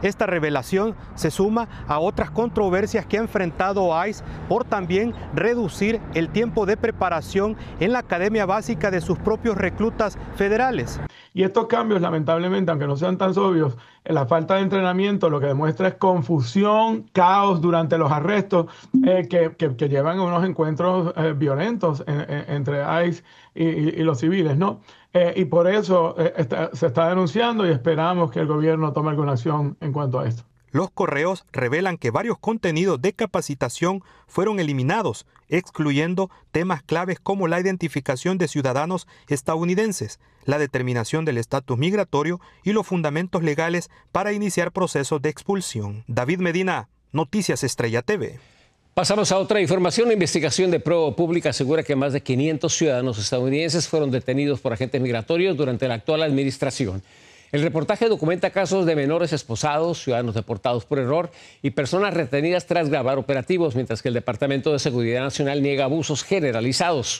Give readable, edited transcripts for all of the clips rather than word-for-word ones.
Esta revelación se suma a otras controversias que ha enfrentado ICE por también reducir el tiempo de preparación en la academia básica de sus propios reclutas federales. Y estos cambios, lamentablemente, aunque no sean tan obvios, la falta de entrenamiento lo que demuestra es confusión, caos durante los arrestos que llevan a unos encuentros violentos entre ICE y los civiles, ¿no? Y por eso se está denunciando y esperamos que el gobierno tome alguna acción en cuanto a esto. Los correos revelan que varios contenidos de capacitación fueron eliminados, excluyendo temas claves como la identificación de ciudadanos estadounidenses, la determinación del estatus migratorio y los fundamentos legales para iniciar procesos de expulsión. David Medina, Noticias Estrella TV. Pasamos a otra información. La investigación de ProPublica asegura que más de 500 ciudadanos estadounidenses fueron detenidos por agentes migratorios durante la actual administración. El reportaje documenta casos de menores esposados, ciudadanos deportados por error y personas retenidas tras grabar operativos, mientras que el Departamento de Seguridad Nacional niega abusos generalizados.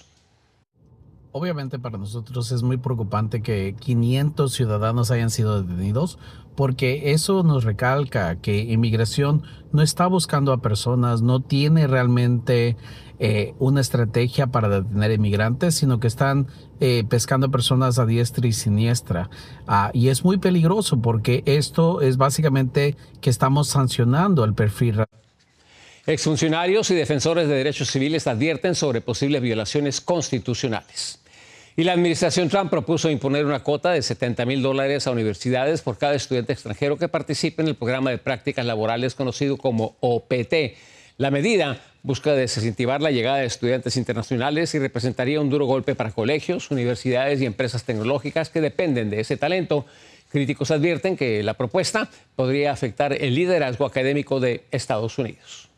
Obviamente para nosotros es muy preocupante que 500 ciudadanos hayan sido detenidos, porque eso nos recalca que inmigración no está buscando a personas, no tiene realmente una estrategia para detener inmigrantes, sino que están pescando personas a diestra y siniestra. Y es muy peligroso porque esto es básicamente que estamos sancionando el perfil. Exfuncionarios y defensores de derechos civiles advierten sobre posibles violaciones constitucionales. Y la administración Trump propuso imponer una cuota de $70,000 a universidades por cada estudiante extranjero que participe en el programa de prácticas laborales conocido como OPT. La medida busca desincentivar la llegada de estudiantes internacionales y representaría un duro golpe para colegios, universidades y empresas tecnológicas que dependen de ese talento. Críticos advierten que la propuesta podría afectar el liderazgo académico de Estados Unidos.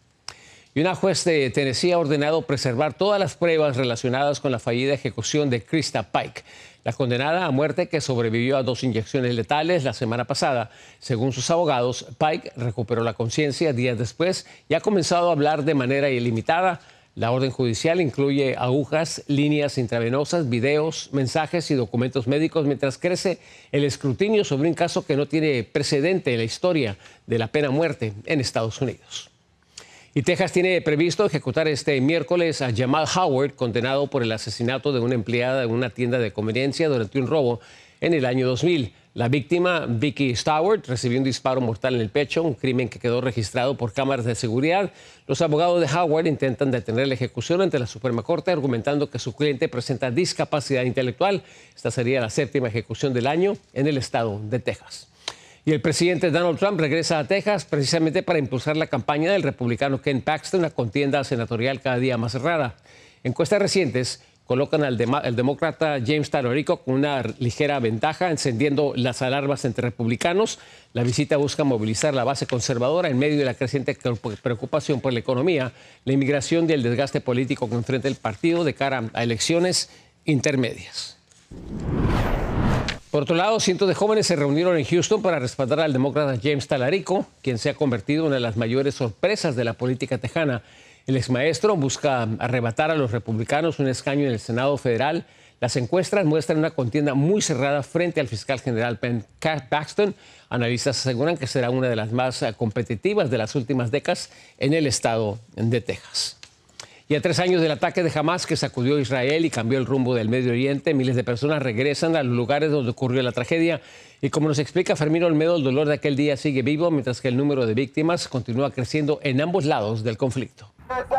Y una juez de Tennessee ha ordenado preservar todas las pruebas relacionadas con la fallida ejecución de Krista Pike, la condenada a muerte que sobrevivió a 2 inyecciones letales la semana pasada. Según sus abogados, Pike recuperó la conciencia días después y ha comenzado a hablar de manera ilimitada. La orden judicial incluye agujas, líneas intravenosas, videos, mensajes y documentos médicos, mientras crece el escrutinio sobre un caso que no tiene precedente en la historia de la pena muerte en Estados Unidos. Y Texas tiene previsto ejecutar este miércoles a Jamal Howard, condenado por el asesinato de una empleada de una tienda de conveniencia durante un robo en el año 2000. La víctima, Vicky Stewart, recibió un disparo mortal en el pecho, un crimen que quedó registrado por cámaras de seguridad. Los abogados de Howard intentan detener la ejecución ante la Suprema Corte, argumentando que su cliente presenta discapacidad intelectual. Esta sería la 7ª ejecución del año en el estado de Texas. Y el presidente Donald Trump regresa a Texas precisamente para impulsar la campaña del republicano Ken Paxton, una contienda senatorial cada día más cerrada. Encuestas recientes colocan al demócrata James Talarico con una ligera ventaja, encendiendo las alarmas entre republicanos. La visita busca movilizar la base conservadora en medio de la creciente preocupación por la economía, la inmigración y el desgaste político que enfrenta el partido de cara a elecciones intermedias. Por otro lado, cientos de jóvenes se reunieron en Houston para respaldar al demócrata James Talarico, quien se ha convertido en una de las mayores sorpresas de la política tejana. El exmaestro busca arrebatar a los republicanos un escaño en el Senado federal. Las encuestas muestran una contienda muy cerrada frente al fiscal general Paxton. Analistas aseguran que será una de las más competitivas de las últimas décadas en el estado de Texas. Y a 3 años del ataque de Hamas que sacudió a Israel y cambió el rumbo del Medio Oriente, miles de personas regresan a los lugares donde ocurrió la tragedia. Y como nos explica Fermín Olmedo, el dolor de aquel día sigue vivo, mientras que el número de víctimas continúa creciendo en ambos lados del conflicto.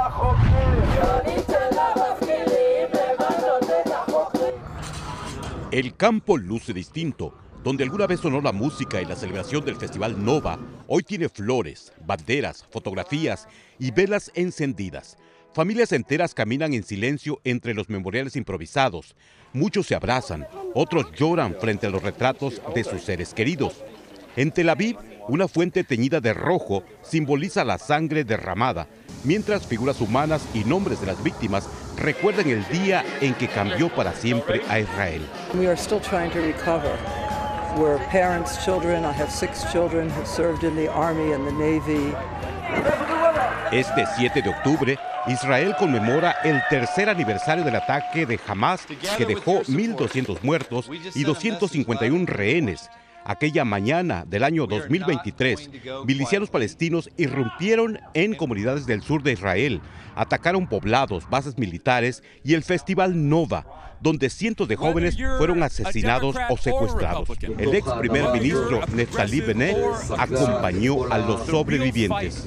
El campo luce distinto. Donde alguna vez sonó la música y la celebración del Festival Nova, hoy tiene flores, banderas, fotografías y velas encendidas. Familias enteras caminan en silencio entre los memoriales improvisados. Muchos se abrazan, otros lloran frente a los retratos de sus seres queridos. En Tel Aviv, una fuente teñida de rojo simboliza la sangre derramada, mientras figuras humanas y nombres de las víctimas recuerdan el día en que cambió para siempre a Israel. We are still trying to recover. We're parents, children. I have 6 children who served in the Army and the Navy. Este 7 de octubre, Israel conmemora el 3er aniversario del ataque de Hamas, que dejó 1.200 muertos y 251 rehenes. Aquella mañana del año 2023, milicianos palestinos irrumpieron en comunidades del sur de Israel, atacaron poblados, bases militares y el festival Nova, donde cientos de jóvenes fueron asesinados o secuestrados. El ex primer ministro Naftali Bennett acompañó a los sobrevivientes.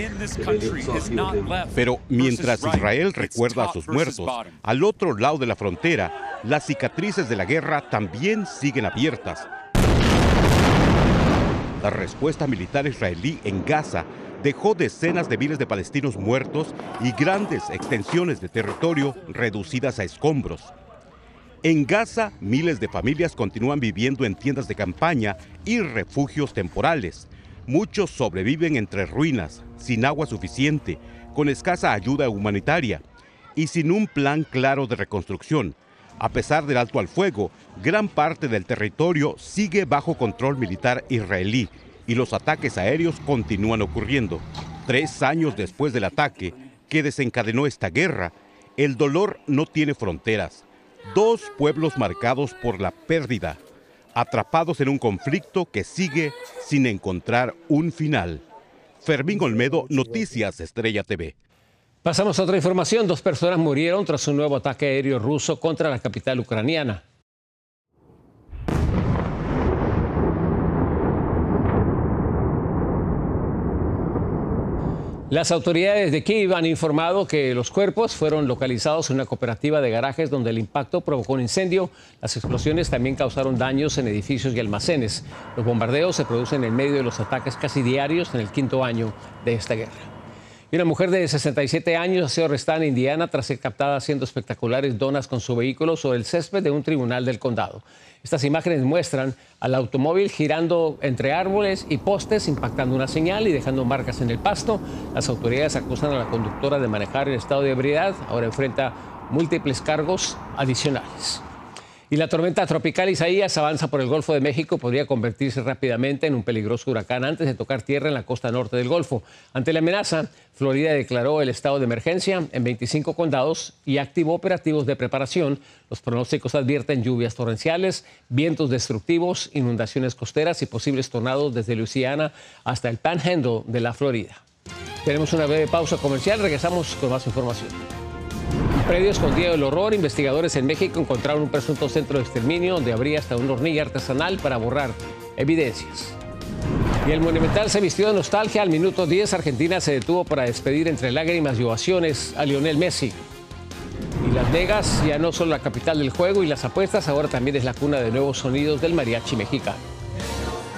Pero mientras Israel recuerda a sus muertos, al otro lado de la frontera, las cicatrices de la guerra también siguen abiertas. La respuesta militar israelí en Gaza dejó decenas de miles de palestinos muertos y grandes extensiones de territorio reducidas a escombros. En Gaza, miles de familias continúan viviendo en tiendas de campaña y refugios temporales. Muchos sobreviven entre ruinas, sin agua suficiente, con escasa ayuda humanitaria y sin un plan claro de reconstrucción. A pesar del alto al fuego, gran parte del territorio sigue bajo control militar israelí y los ataques aéreos continúan ocurriendo. 3 años después del ataque que desencadenó esta guerra, el dolor no tiene fronteras. 2 pueblos marcados por la pérdida, atrapados en un conflicto que sigue sin encontrar un final. Fermín Olmedo, Noticias Estrella TV. Pasamos a otra información. 2 personas murieron tras un nuevo ataque aéreo ruso contra la capital ucraniana. Las autoridades de Kiev han informado que los cuerpos fueron localizados en una cooperativa de garajes donde el impacto provocó un incendio. Las explosiones también causaron daños en edificios y almacenes. Los bombardeos se producen en medio de los ataques casi diarios en el 5º año de esta guerra. Y una mujer de 67 años ha sido arrestada en Indiana tras ser captada haciendo espectaculares donas con su vehículo sobre el césped de un tribunal del condado. Estas imágenes muestran al automóvil girando entre árboles y postes, impactando una señal y dejando marcas en el pasto. Las autoridades acusan a la conductora de manejar en estado de ebriedad. Ahora enfrenta múltiples cargos adicionales. Y la tormenta tropical Isaías avanza por el Golfo de México. Podría convertirse rápidamente en un peligroso huracán antes de tocar tierra en la costa norte del Golfo. Ante la amenaza, Florida declaró el estado de emergencia en 25 condados y activó operativos de preparación. Los pronósticos advierten lluvias torrenciales, vientos destructivos, inundaciones costeras y posibles tornados desde Luisiana hasta el Panhandle de la Florida. Tenemos una breve pausa comercial. Regresamos con más información. Predio escondido del horror, investigadores en México encontraron un presunto centro de exterminio donde habría hasta una hornilla artesanal para borrar evidencias. Y el Monumental se vistió de nostalgia. Al minuto 10, Argentina se detuvo para despedir entre lágrimas y ovaciones a Lionel Messi. Y Las Vegas ya no solo la capital del juego y las apuestas, ahora también es la cuna de nuevos sonidos del mariachi mexicano.